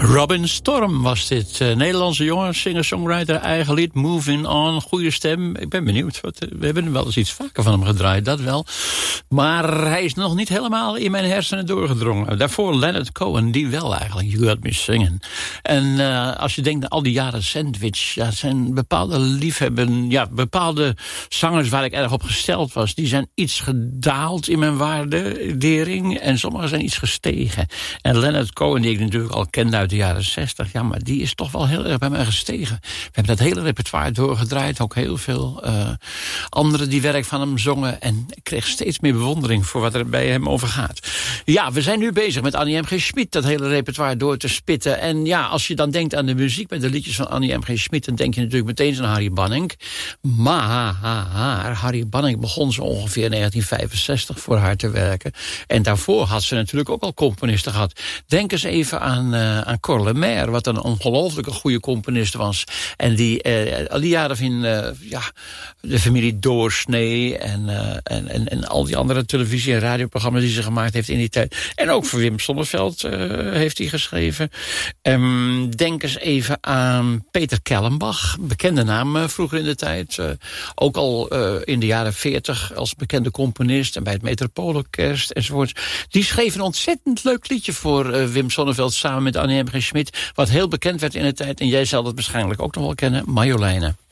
Robin Storm was dit. Nederlandse jongen, singer-songwriter, eigen lied, Moving On, goede stem. Ik ben benieuwd. We hebben wel eens iets vaker van hem gedraaid, dat wel. Maar hij is nog niet helemaal in mijn hersenen doorgedrongen. Daarvoor Leonard Cohen, die wel eigenlijk, You Got Me Singing. En als je denkt aan al die jaren Sandwich, ja, zijn bepaalde liefhebben, ja, bepaalde zangers waar ik erg op gesteld was, die zijn iets gedaald in mijn waardering en sommigen zijn iets gestegen. En Leonard Cohen, die ik natuurlijk al kende uit de jaren 60, ja, maar die is toch wel heel erg bij mij gestegen. We hebben dat hele repertoire doorgedraaid, ook heel veel anderen die werk van hem zongen, en ik kreeg steeds meer bewondering voor wat er bij hem over gaat. Ja, we zijn nu bezig met Annie M. G. Schmid dat hele repertoire door te spitten. En ja, als je dan denkt aan de muziek met de liedjes van Annie M. G. Schmid, dan denk je natuurlijk meteen aan Harry Banning. Maar Harry Banning begon zo ongeveer in 1965 voor haar te werken. En daarvoor had ze natuurlijk ook al componisten gehad. Denk eens even aan Cor Lemaire, wat een ongelooflijke goede componist was. En die al die jaren in de familie Doorsnee en al die andere televisie- en radioprogramma's die ze gemaakt heeft in die tijd. En ook voor Wim Sonneveld heeft hij geschreven. Denk eens even aan Peter Kellenbach, bekende naam vroeger in de tijd. Ook al in de jaren 40 als bekende componist en bij het Metropoolorkest enzovoort. Die schreef een ontzettend leuk liedje voor Wim Sonneveld samen met Annie M. G. Schmid, wat heel bekend werd in de tijd. En jij zal dat waarschijnlijk ook nog wel kennen, Marjoleine.